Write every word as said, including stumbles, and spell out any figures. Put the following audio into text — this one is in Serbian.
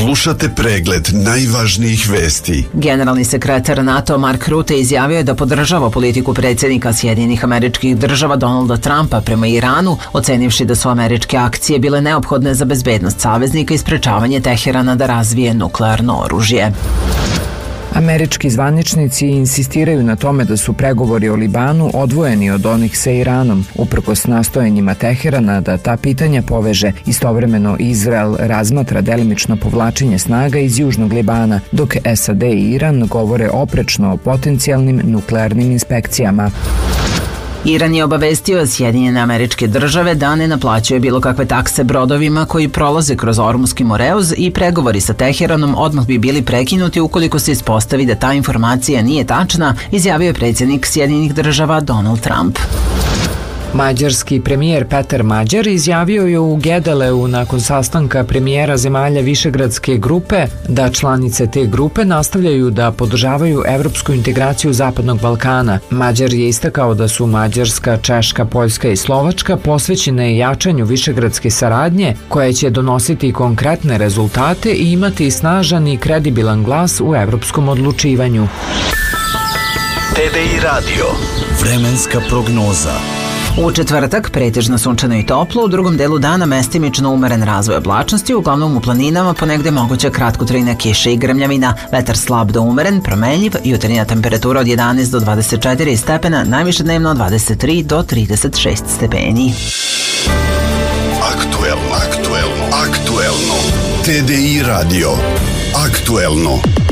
Slušate pregled najvažnijih vesti. Generalni sekretar NATO Mark Rutte izjavio je da podržava politiku predsjednika Sjedinjenih Američkih Država Donalda Trumpa prema Iranu, ocenivši da su američke akcije bile neophodne za bezbednost saveznika i sprečavanje Teherana da razvije nuklearno oružje. Američki zvaničnici insistiraju na tome da su pregovori o Libanu odvojeni od onih sa Iranom, uprkos nastojanjima Teherana da ta pitanja poveže. Istovremeno Izrael razmatra delimično povlačenje snaga iz južnog Libana, dok S A D i Iran govore oprečno o potencijalnim nuklearnim inspekcijama. Iran je obavestio Sjedinjene Američke Države da ne naplaćuje bilo kakve takse brodovima koji prolaze kroz Ormuski moreuz i pregovori sa Teheranom odmah bi bili prekinuti ukoliko se ispostavi da ta informacija nije tačna, izjavio je predsjednik Sjedinjenih Država Donald Trump. Mađarski premijer Petar Mađar izjavio je u Gedeleu nakon sastanka premijera zemalja Višegradske grupe da članice te grupe nastavljaju da podržavaju evropsku integraciju Zapadnog Balkana. Mađar je istakao da su Mađarska, Češka, Poljska i Slovačka posvećene jačanju višegradske saradnje koja će donositi konkretne rezultate i imati snažan i kredibilan glas u evropskom odlučivanju. T V I Radio. Vremenska prognoza. U četvrtak pretežno sunčano i toplo, u drugom delu dana mestimično umeren razvoj oblačnosti, uglavnom u planinama ponegde moguća kratkotrajna kiša i grmljavina, vetar slab do umeren, promenljiv, jutarnja temperatura od jedanaest do dvadeset četiri stepena, najviše dnevno od dvadeset tri do trideset šest stepeni. Aktuelno, aktuelno, aktuelno. T V I Radio. Aktuelno.